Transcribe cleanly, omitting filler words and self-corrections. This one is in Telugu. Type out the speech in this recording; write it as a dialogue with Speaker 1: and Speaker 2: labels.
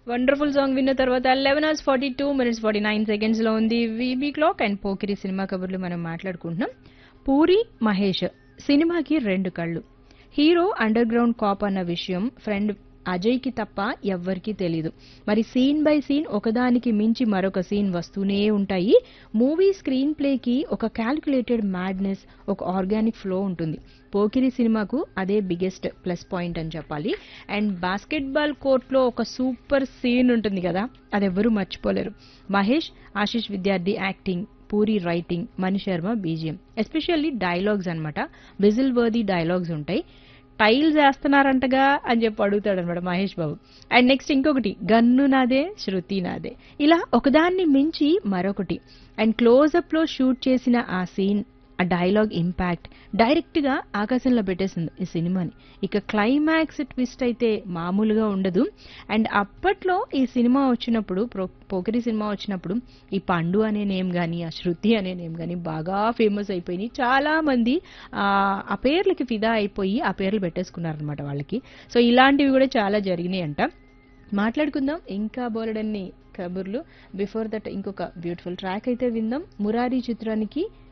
Speaker 1: వండర్ఫుల్ సాంగ్ విన్న తర్వాత 11:42 లో ఉంది VB clock. And Pokiri cinema కబుర్లు మనం మాట్లాడుకుంటున్నాం. పూరి మహేష్ సినిమాకి రెండు కళ్ళు. హీరో అండర్ గ్రౌండ్ కాప్ అన్న విషయం ఫ్రెండ్ అజయ్ కి తప్ప ఎవ్వరికీ తెలీదు. మరి సీన్ బై సీన్ ఒకదానికి మించి మరొక సీన్ వస్తూనే ఉంటాయి. మూవీ స్క్రీన్ ప్లేకి ఒక క్యాల్కులేటెడ్ మ్యాడ్నెస్, ఒక ఆర్గానిక్ ఫ్లో ఉంటుంది. పోకిరి సినిమాకు అదే బిగ్గెస్ట్ ప్లస్ పాయింట్ అని చెప్పాలి. అండ్ బాస్కెట్బాల్ కోర్ట్లో ఒక సూపర్ సీన్ ఉంటుంది కదా, అదెవ్వరూ మర్చిపోలేరు. మహేష్ ఆశిష్ విద్యార్థి acting, puri writing, Mani Sharma BGM, especially dialogues అన్నమాట. విజిల్ వర్ది డైలాగ్స్ ఉంటాయి. టైల్స్ వేస్తున్నారంటగా అని చెప్పి అడుగుతాడు అనమాట మహేష్ బాబు. అండ్ నెక్స్ట్ ఇంకొకటి, గన్ను నాదే శృతి నాదే, ఇలా ఒకదాన్ని మించి మరొకటి. అండ్ క్లోజప్ లో షూట్ చేసిన ఆ సీన్, ఆ డైలాగ్ ఇంపాక్ట్ డైరెక్ట్ గా ఆకాశంలో పెట్టేసింది ఈ సినిమాని. ఇక క్లైమాక్స్ ట్విస్ట్ అయితే మామూలుగా ఉండదు. అండ్ అప్పట్లో ఈ సినిమా వచ్చినప్పుడు, పోకిరి సినిమా వచ్చినప్పుడు, ఈ పండు అనే నేమ్ గానీ, ఆ శృతి అనే నేమ్ గానీ బాగా ఫేమస్ అయిపోయినాయి. చాలా మంది ఆ పేర్లకి ఫిదా అయిపోయి ఆ పేర్లు పెట్టేసుకున్నారనమాట వాళ్ళకి. సో ఇలాంటివి కూడా చాలా జరిగినాయి అంట. మాట్లాడుకుందాం ఇంకా బోలెడన్ని కబుర్లు. బిఫోర్ దట్ ఇంకొక బ్యూటిఫుల్ ట్రాక్ అయితే విందాం. మురారి చిత్రానికి